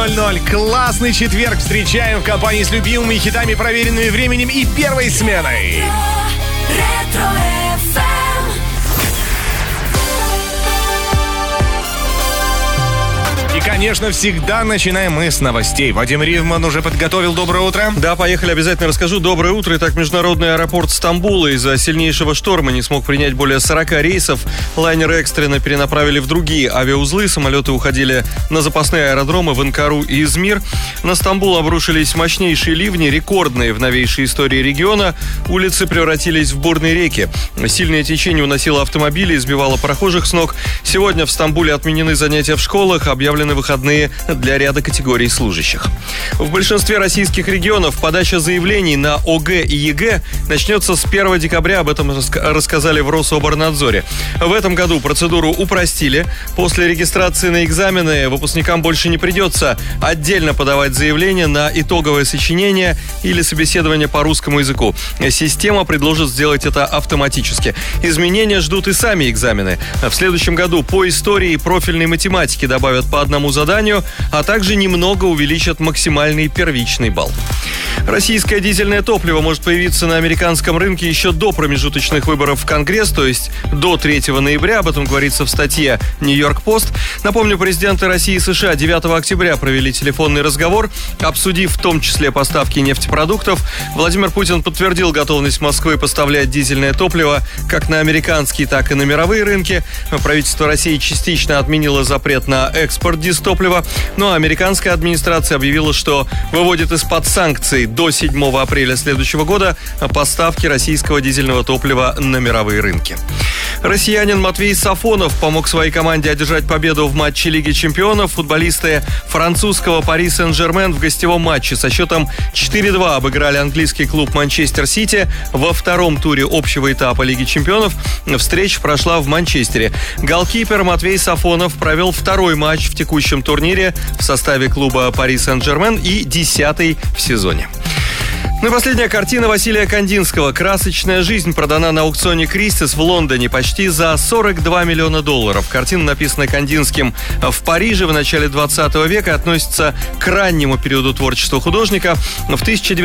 22:00. Классный четверг встречаем в компании с любимыми хитами, проверенными временем и первой сменой. И, конечно, всегда начинаем мы с новостей. Вадим Ривман уже подготовил. Доброе утро. Да, поехали, обязательно расскажу. Доброе утро. Итак, международный аэропорт Стамбула из-за сильнейшего шторма не смог принять более 40 рейсов. Лайнеры экстренно перенаправили в другие авиаузлы. Самолеты уходили на запасные аэродромы в Анкару и Измир. На Стамбул обрушились мощнейшие ливни, рекордные в новейшей истории региона. Улицы превратились в бурные реки. Сильное течение уносило автомобили и сбивало прохожих с ног. Сегодня в Стамбуле отменены занятия в школах, объявлены выходные для ряда категорий служащих. В большинстве российских регионов подача заявлений на ОГЭ и ЕГЭ начнется с 1 декабря. Об этом рассказали в Рособорнадзоре. В этом году процедуру упростили. После регистрации на экзамены выпускникам больше не придется отдельно подавать заявление на итоговое сочинение или собеседование по русскому языку. Система предложит сделать это автоматически. Изменения ждут и сами экзамены. В следующем году по истории и профильной математике добавят по одному заданию, а также немного увеличат максимальный первичный балл. Российское дизельное топливо может появиться на американском рынке еще до промежуточных выборов в Конгресс, то есть до 3 ноября. Об этом говорится в статье «Нью-Йорк Пост». Напомню, президенты России и США 9 октября провели телефонный разговор, обсудив в том числе поставки нефтепродуктов. Владимир Путин подтвердил готовность Москвы поставлять дизельное топливо как на американские, так и на мировые рынки. Правительство России частично отменило запрет на экспорт дистоплива, но американская администрация объявила, что выводит из-под санкций до 7 апреля следующего года поставки российского дизельного топлива на мировые рынки. Россиянин Матвей Сафонов помог своей команде одержать победу в матче Лиги чемпионов. Футболисты французского Пари Сен-Жермен в гостевом матче со счетом 4-2 обыграли английский клуб Манчестер Сити. Во втором туре общего этапа Лиги чемпионов встреча прошла в Манчестере. Голкипер Матвей Сафонов провел второй матч в текущем турнире в составе клуба Пари Сен-Жермен и 10-й в сезоне. Ну и последняя картина Василия Кандинского «Красочная жизнь» продана на аукционе Кристис в Лондоне почти за $42 миллиона. Картина написана Кандинским в Париже в начале 20 века и относится к раннему периоду творчества художника. В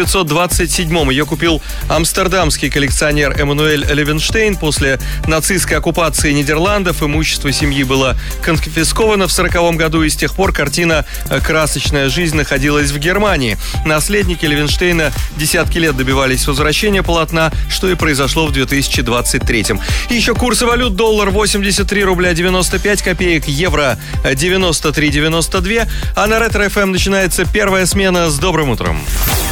1927-м ее купил амстердамский коллекционер Эммануэль Левенштейн. После нацистской оккупации Нидерландов имущество семьи было конфисковано в 1940 году, и с тех пор картина «Красочная жизнь» находилась в Германии. Наследники Левенштейна десятки лет добивались возвращения полотна, что и произошло в 2023-м. И еще курсы валют: доллар 83 рубля 95 копеек, евро 93,92. А на Ретро ФМ начинается первая смена. С добрым утром.